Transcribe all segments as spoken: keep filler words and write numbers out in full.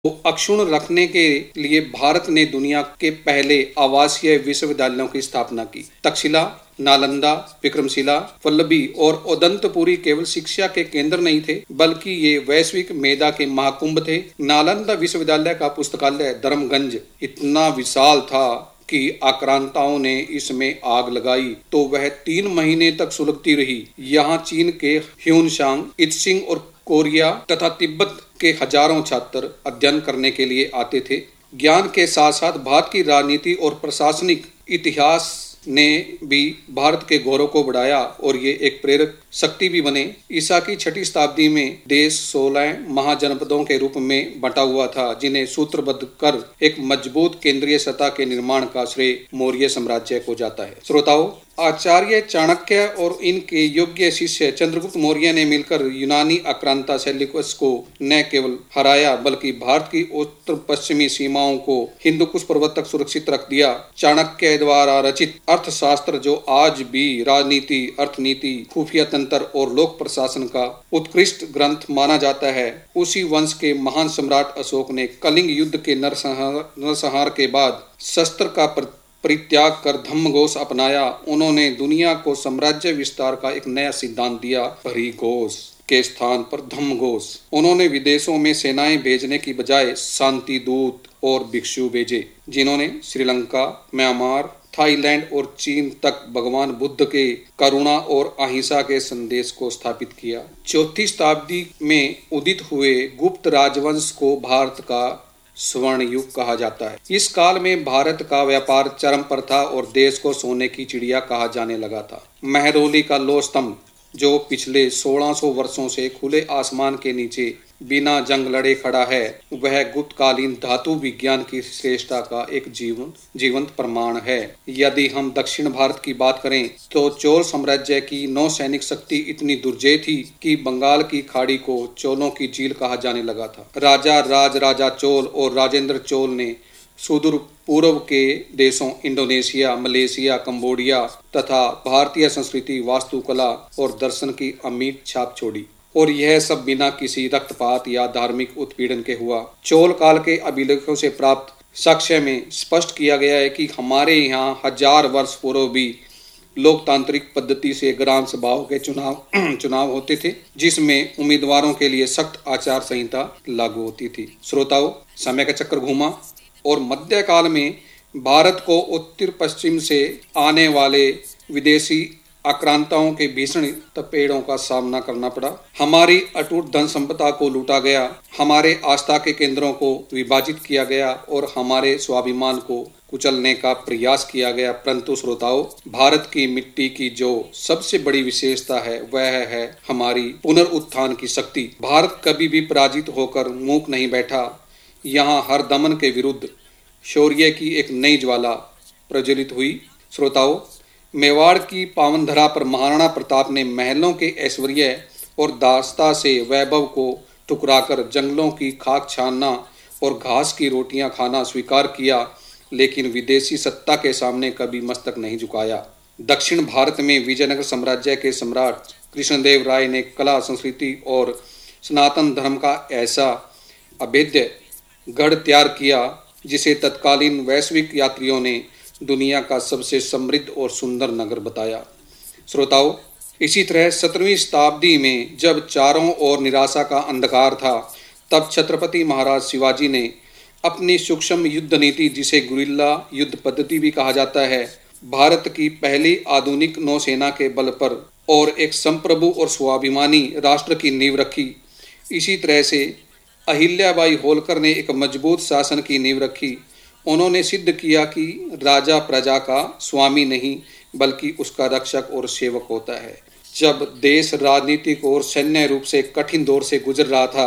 को अक्षुण्ण रखने के लिए भारत ने दुनिया के पहले आवासीय विश्वविद्यालयों की स्थापना की। तक्षशिला, नालंदा, विक्रमशिला, वल्लभी और उदंतपुरी केवल शिक्षा के केंद्र नहीं थे, बल्कि ये वैश्विक मेधा के महाकुंभ थे। नालंदा विश्वविद्यालय का पुस्तकालय धर्मगंज इतना विशाल था कि आक्रांताओं ने इसमें आग लगाई तो वह तीन महीने तक सुलगती रही। यहाँ चीन के ह्यूनशांग, इत्सिंग और कोरिया तथा तिब्बत के हजारों छात्र अध्ययन करने के लिए आते थे। ज्ञान के साथ साथ भारत की राजनीति और प्रशासनिक इतिहास ने भी भारत के गौरव को बढ़ाया और ये एक प्रेरक शक्ति भी बने। ईसा की छठी शताब्दी में देश सोलह महाजनपदों के रूप में बंटा हुआ था, जिन्हें सूत्रबद्ध कर एक मजबूत केंद्रीय सत्ता के निर्माण का श्रेय मौर्य साम्राज्य को जाता है। श्रोताओं, आचार्य चाणक्य और इनके योग्य शिष्य चंद्रगुप्त मौर्य ने मिलकर यूनानी आक्रांता सेल्यूकस को न केवल हराया बल्कि भारत की उत्तर पश्चिमी सीमाओं को हिंदू कुश पर्वत तक सुरक्षित रख दिया। चाणक्य द्वारा रचित अर्थशास्त्र, जो आज भी राजनीति, अर्थनीति, खुफिया तंत्र और लोक प्रशासन का उत्कृष्ट ग्रंथ माना जाता है, उसी वंश के महान सम्राट अशोक ने कलिंग युद्ध के नरसंहार नरसंहार के बाद शस्त्र का परित्याग कर धम्मघोष अपनाया। उन्होंने दुनिया को साम्राज्य विस्तार का एक नया सिद्धांत दिया। भरी घोष के स्थान पर धम्मघोष। उन्होंने विदेशों में सेनाएं भेजने की बजाय शांति दूत और भिक्षु भेजे, जिन्होंने श्रीलंका, म्यांमार, थाईलैंड और चीन तक भगवान बुद्ध के करुणा और अहिंसा के संदेश को स्थापित किया। चौथी शताब्दी में उदित हुए गुप्त राजवंश को भारत का स्वर्ण युग कहा जाता है। इस काल में भारत का व्यापार चरम पर था और देश को सोने की चिड़िया कहा जाने लगा था। मेहरौली का लौह स्तंभ, जो पिछले सोलह सौ वर्षों से खुले आसमान के नीचे बिना जंग लड़े खड़ा है, वह गुप्तकालीन धातु विज्ञान की श्रेष्ठता का एक जीवन जीवंत प्रमाण है। यदि हम दक्षिण भारत की बात करें तो चोल साम्राज्य की नौसैनिक शक्ति इतनी दुर्जय थी कि बंगाल की खाड़ी को चोलों की झील कहा जाने लगा था। राजा राज राजा चोल और राजेंद्र चोल ने सुदूर पूर्व के देशों इंडोनेशिया, मलेशिया, कंबोडिया तथा भारतीय संस्कृति, वास्तुकला और दर्शन की अमिट छाप छोड़ी, और यह सब बिना किसी रक्तपात या धार्मिक उत्पीड़न के हुआ। चोल काल के अभिलेखों से प्राप्त साक्ष्य में स्पष्ट किया गया है कि हमारे यहाँ हजार वर्ष पूर्व भी लोकतांत्रिक पद्धति से ग्राम सभाओं के चुनाव चुनाव होते थे, जिसमें उम्मीदवारों के लिए सख्त आचार संहिता लागू होती थी। श्रोताओं, समय का चक्कर घूमा और मध्यकाल में भारत को उत्तर पश्चिम से आने वाले विदेशी आक्रांताओं के भीषण तपेड़ों का सामना करना पड़ा। हमारी अटूट धन संपदा को लूटा गया, हमारे आस्था के केंद्रों को विभाजित किया गया और हमारे स्वाभिमान को कुचलने का प्रयास किया गया। परंतु श्रोताओं, भारत की मिट्टी की जो सबसे बड़ी विशेषता है वह है हमारी पुनरुत्थान की शक्ति। भारत कभी भी पराजित होकर मूक नहीं बैठा। यहाँ हर दमन के विरुद्ध शौर्य की एक नई ज्वाला प्रज्वलित हुई। श्रोताओं, मेवाड़ की पावन धरा पर महाराणा प्रताप ने महलों के ऐश्वर्य और दास्ता से वैभव को ठुकराकर जंगलों की खाक छानना और घास की रोटियां खाना स्वीकार किया, लेकिन विदेशी सत्ता के सामने कभी मस्तक नहीं झुकाया। दक्षिण भारत में विजयनगर साम्राज्य के सम्राट कृष्णदेव राय ने कला, संस्कृति और सनातन धर्म का ऐसा अभेद्य गढ़ तैयार किया जिसे तत्कालीन वैश्विक यात्रियों ने दुनिया का सबसे समृद्ध और सुंदर नगर बताया। श्रोताओं, इसी तरह सत्रहवीं शताब्दी में जब चारों ओर निराशा का अंधकार था, तब छत्रपति महाराज शिवाजी ने अपनी सूक्ष्म युद्ध नीति, जिसे गुरिल्ला युद्ध पद्धति भी कहा जाता है, भारत की पहली आधुनिक नौसेना के बल पर और एक संप्रभु और स्वाभिमानी राष्ट्र की नींव रखी। इसी तरह से अहिल्याबाई होलकर ने एक मजबूत शासन की नींव रखी। उन्होंने सिद्ध किया कि राजा प्रजा का स्वामी नहीं बल्कि उसका रक्षक और सेवक होता है। जब देश राजनीतिक और सैन्य रूप से कठिन दौर से गुजर रहा था,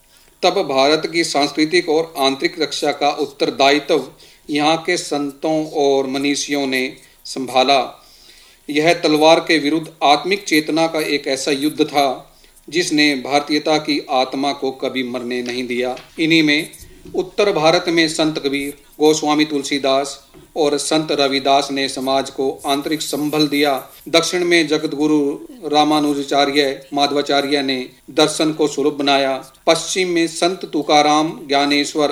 तब भारत की सांस्कृतिक और आंतरिक रक्षा का उत्तरदायित्व यहाँ के संतों और मनीषियों ने संभाला। यह तलवार के विरुद्ध आत्मिक चेतना का एक ऐसा युद्ध था जिसने भारतीयता की आत्मा को कभी मरने नहीं दिया। इन्हीं में उत्तर भारत में संत कबीर, गोस्वामी तुलसीदास और संत रविदास ने समाज को आंतरिक संबल दिया। दक्षिण में जगत गुरु रामानुजाचार्य माधवाचार्य ने दर्शन को सुलभ बनाया। पश्चिम में संत तुकाराम, ज्ञानेश्वर